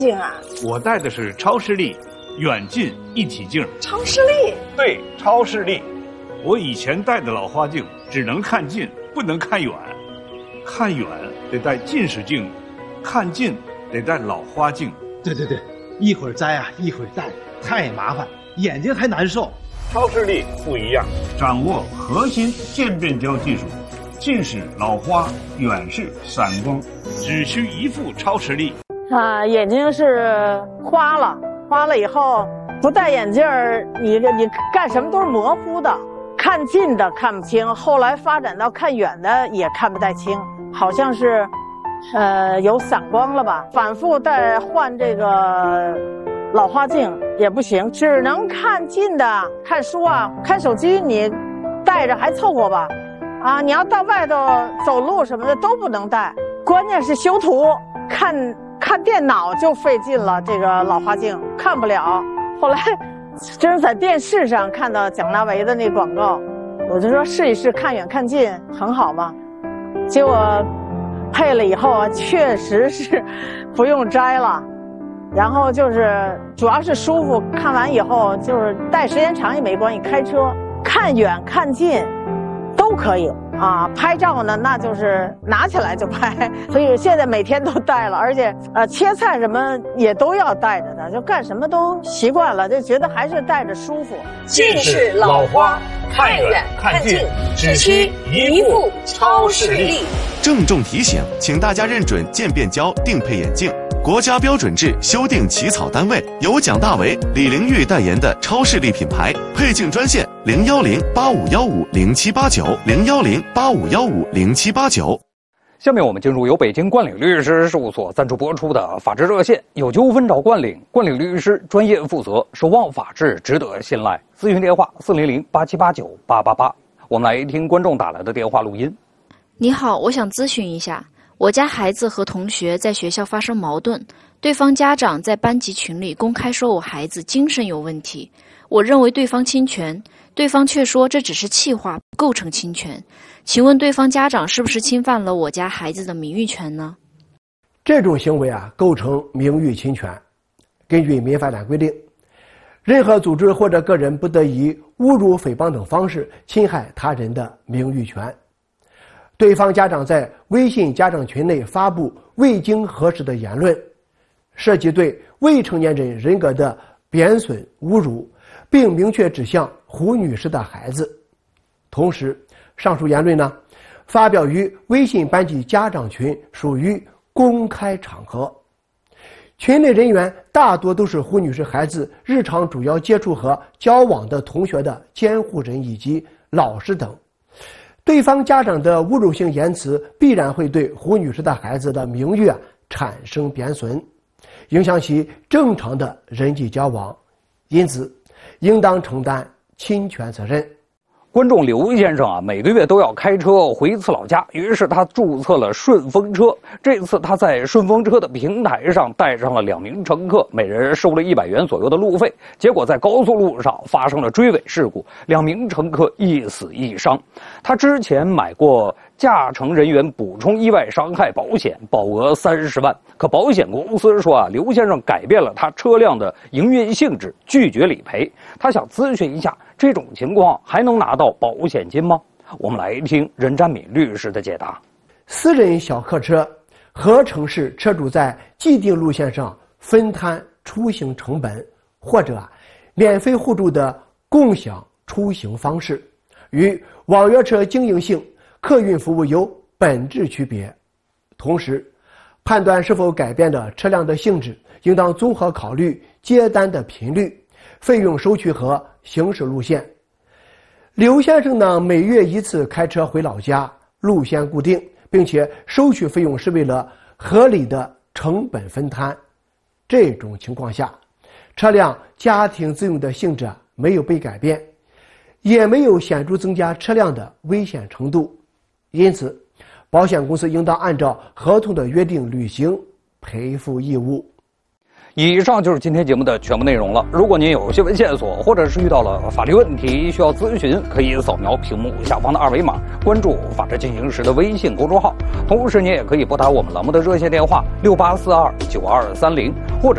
镜啊？ 我戴的是超视力远近一体镜。 超视力？ 对，超视力。我以前戴的老花镜只能看近，不能看远。看远得戴近视镜，看近得戴老花镜。 对，一会儿摘啊，一会儿戴，太麻烦，眼睛还难受。 超视力不一样，掌握核心渐变焦技术，近视、老花、远视、散光，只需一副超视力。 眼睛是花了以后不戴眼镜儿，你干什么都是模糊的，看近的看不清，后来发展到看远的也看不太清，好像是有散光了吧，反复换这个老花镜也不行，只能看近的，看书啊，看手机你带着还凑合吧，你要到外头走路什么的都不能带，关键是修图看电脑就费劲了，这个老花镜看不了。后来真是在电视上看到蒋大为的那广告，我就说试一试看远看近很好嘛，结果配了以后确实是不用摘了，然后就是主要是舒服，看完以后就是戴时间长也没关系，开车看远看近都可以拍照呢那就是拿起来就拍，所以现在每天都戴了，而且切菜什么也都要戴着的，就干什么都习惯了，就觉得还是戴着舒服。 近视、老花，看远看近，只需一副超视力。 郑重提醒，请大家认准渐变焦定配眼镜，国家标准制修订起草单位由蒋大为、李玲玉代言的超视力品牌。配镜专线010-8515-0789，010-8515-0789。 下面我们进入由北京冠岭律师事务所赞助播出的法治热线，有纠纷找冠岭，冠岭律师专业负责，守望法治，值得信赖。咨询电话400-8789-888。我们来听观众打来的电话录音。 你好，我想咨询一下，我家孩子和同学在学校发生矛盾，对方家长在班级群里公开说我孩子精神有问题，我认为对方侵权，对方却说这只是气话，不构成侵权。请问对方家长是不是侵犯了我家孩子的名誉权呢？ 这种行为构成名誉侵权。根据民法典规定，任何组织或者个人不得以侮辱、诽谤等方式侵害他人的名誉权。对方家长在微信家长群内发布未经核实的言论，涉及对未成年人人格的贬损、侮辱，并明确指向胡女士的孩子。同时，上述言论发表于微信班级家长群，属于公开场合。群内人员大多都是胡女士孩子日常主要接触和交往的同学的监护人以及老师等。对方家长的侮辱性言辞必然会对胡女士的孩子的名誉产生贬损，影响其正常的人际交往，因此应当承担侵权责任。 观众刘先生每个月都要开车回一次老家，于是他注册了顺风车。这次他在顺风车的平台上带上了2名乘客，每人收了100元左右的路费。结果在高速路上发生了追尾事故，2名乘客一死一伤。他之前买过驾乘人员补充意外伤害保险，保额30万。可保险公司说刘先生改变了他车辆的营运性质，拒绝理赔。他想咨询一下，这种情况还能拿到保险金吗？我们来听任占敏律师的解答。 私人小客车和城市车主在既定路线上分摊出行成本，或者免费互助的共享出行方式，与网约车经营性客运服务有本质区别。同时，判断是否改变了车辆的性质，应当综合考虑接单的频率、费用收取和行驶路线。刘先生每月1次开车回老家，路线固定，并且收取费用是为了合理的成本分摊。这种情况下，车辆家庭自用的性质没有被改变，也没有显著增加车辆的危险程度，因此保险公司应当按照合同的约定履行赔付义务。 以上就是今天节目的全部内容了。如果您有新闻线索，或者是遇到了法律问题需要咨询，可以扫描屏幕下方的2维码，关注法治进行时的微信公众号。同时您也可以拨打我们栏目的热线电话68429230，或者